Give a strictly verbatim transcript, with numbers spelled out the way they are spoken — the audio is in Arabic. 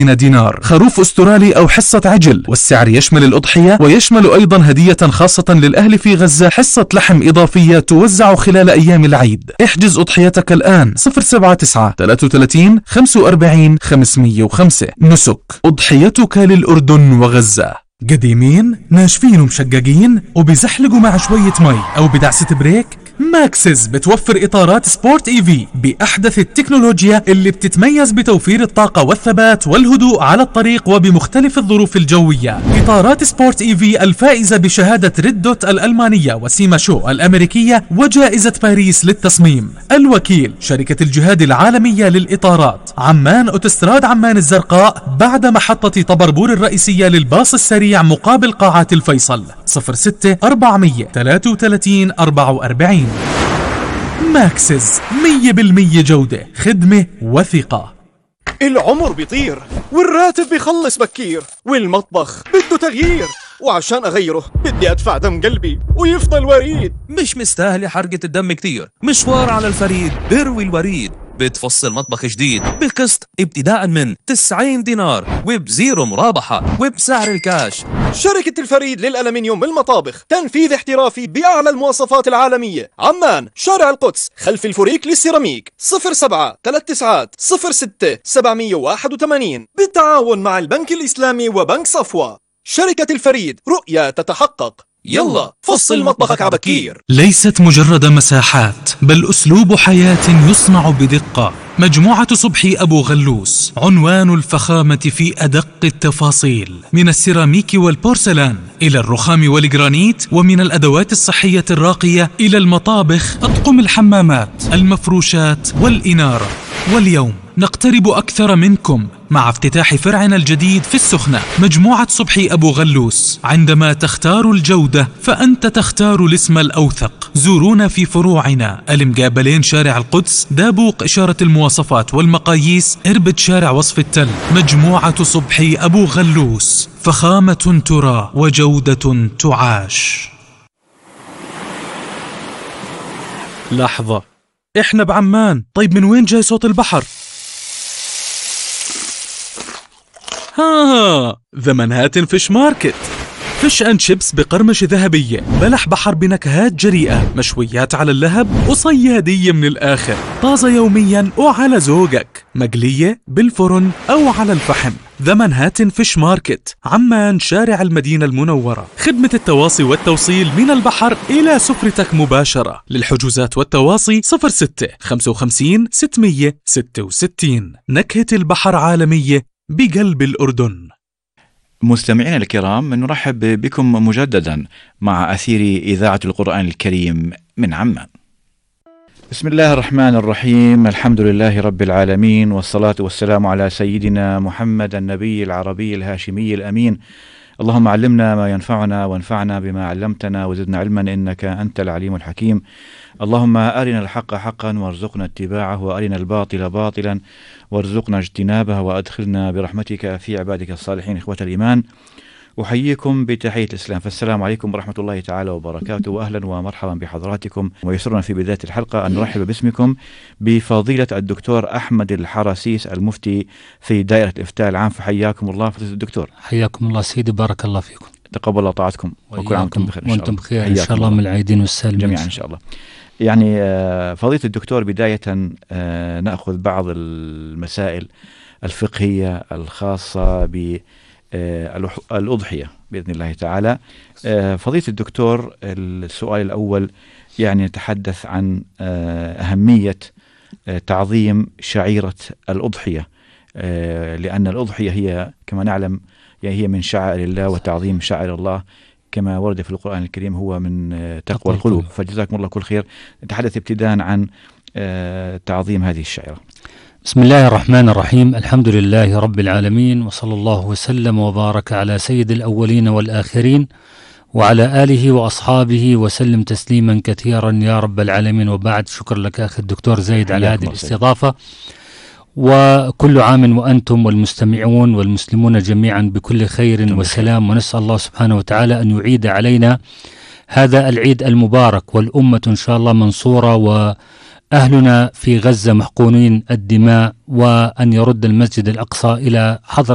دينار، خروف أسترالي أو حصة عجل، والسعر يشمل الأضحية ويشمل أيضا هدية خاصة للأهل في غزة، حصة لحم إضافية توزع خلال أيام العيد. احجز أضحيتك الآن صفر سبعة تسعة ثلاثة ثلاثين خمسة وأربعين خمسمية وخمسة. نسك أضحيتك للأردن وغزة. قديمين ناشفين ومشققين وبيزحلقوا مع شوية مي أو بدعسة بريك؟ ماكسز بتوفر إطارات سبورت إي في بأحدث التكنولوجيا اللي بتتميز بتوفير الطاقة والثبات والهدوء على الطريق وبمختلف الظروف الجوية. إطارات سبورت إي في الفائزة بشهادة ريد دوت الألمانية وسيما شو الأمريكية وجائزة باريس للتصميم. الوكيل شركة الجهاد العالمية للإطارات، عمان أوتوستراد عمان الزرقاء بعد محطة طبربور الرئيسية للباص السريع مقابل قاعات الفيصل. صفر ستة أربعمية ثلاثة وثلاثين أربعة وأربعين. ماكسز مية بالمية جودة، خدمة وثقة. العمر بيطير والراتب بيخلص بكير والمطبخ بده تغيير، وعشان أغيره بدي أدفع دم قلبي ويفضل وريد. مش مستاهلة حرقة الدم كتير، مشوار على الفريد بروي الوريد. بتفصل مطبخ جديد بالقسط ابتداء من تسعين دينار وبزيرو مرابحة وبسعر الكاش. شركة الفريد للألمنيوم بالمطابخ، تنفيذ احترافي بأعلى المواصفات العالمية. عمان، شارع القدس، خلف الفريق للسيراميك. صفر سبعة ثلاثة تسعات صفر ستة سبعمية وواحد وثمانين بالتعاون مع البنك الإسلامي وبنك صفوة. شركة الفريد، رؤية تتحقق. يلا فصل مطبخك عبكير. ليست مجرد مساحات بل أسلوب حياة يصنع بدقة. مجموعة صبحي أبو غلوس، عنوان الفخامة في أدق التفاصيل، من السيراميك والبورسلان إلى الرخام والجرانيت، ومن الأدوات الصحية الراقية إلى المطابخ، أطقم الحمامات، المفروشات والإنارة. واليوم نقترب أكثر منكم مع افتتاح فرعنا الجديد في السخنة. مجموعة صبحي أبو غلوس، عندما تختار الجودة فأنت تختار الاسم الأوثق. زورونا في فروعنا المقابلين شارع القدس، دابوق إشارة المواصفات والمقاييس، إربد شارع وصف التل. مجموعة صبحي أبو غلوس، فخامة ترى وجودة تعاش. لحظة، إحنا بعمان، طيب من وين جاي صوت البحر؟ ها، ذا منهاتن فيش ماركت. فيش أند شيبس بقرمشة ذهبية، بلح بحر بنكهات جريئة، مشويات على اللهب وصيادية من الآخر، طازة يوميا وعلى ذوقك، مقلية بالفرن أو على الفحم. ذا منهاتن فيش ماركت، عمان شارع المدينة المنورة. خدمة التواصي والتوصيل من البحر إلى سفرتك مباشرة. للحجوزات والتواصي صفر ستة خمسة وخمسين ستمية ستة وستين. نكهة البحر عالمية بقلب الأردن. مستمعينا الكرام، نرحب بكم مجددا مع أثير إذاعة القرآن الكريم من عمان. بسم الله الرحمن الرحيم، الحمد لله رب العالمين، والصلاة والسلام على سيدنا محمد النبي العربي الهاشمي الأمين. اللهم علمنا ما ينفعنا وانفعنا بما علمتنا وزدنا علما إنك أنت العليم الحكيم. اللهم أرنا الحق حقا وارزقنا اتباعه، وأرنا الباطل باطلا وارزقنا اجتنابه، وأدخلنا برحمتك في عبادك الصالحين. إخوة الإيمان، أحييكم بتحية الإسلام، فالسلام عليكم ورحمة الله تعالى وبركاته، وأهلا ومرحبا بحضراتكم. ويسرنا في بداية الحلقة أن نرحب باسمكم بفضيلة الدكتور أحمد الحراسيس، المفتي في دائرة الإفتاء العام، فحياكم الله فضيلة الدكتور. حياكم الله سيدي، بارك الله فيكم. تقبل الله طاعتكم وكل عام وانتم بخير. وانتم بخير إن شاء الله، من العيدين والسالمين جميعا إن شاء الله. يعني فضيلة الدكتور، بداية نأخذ بعض المسائل الفقهية الخاصة بالأضحية بإذن الله تعالى. فضيلة الدكتور، السؤال الأول يعني نتحدث عن أهمية تعظيم شعيرة الأضحية، لأن الأضحية هي كما نعلم هي من شعائر الله، وتعظيم شعائر الله كما ورد في القرآن الكريم هو من تقوى القلوب. فجزاكم الله كل خير. نتحدث ابتداء عن تعظيم هذه الشعيرة. بسم الله الرحمن الرحيم، الحمد لله رب العالمين، وصلى الله وسلم وبارك على سيد الأولين والآخرين وعلى آله وأصحابه وسلم تسليما كثيرا يا رب العالمين. وبعد، شكر لك أخي الدكتور زايد على هذه الاستضافة، وكل عام وأنتم والمستمعون والمسلمون جميعا بكل خير وسلام، ونسأل الله سبحانه وتعالى أن يعيد علينا هذا العيد المبارك، والأمة إن شاء الله منصورة، وأهلنا في غزة محقونين الدماء، وأن يرد المسجد الأقصى إلى حضر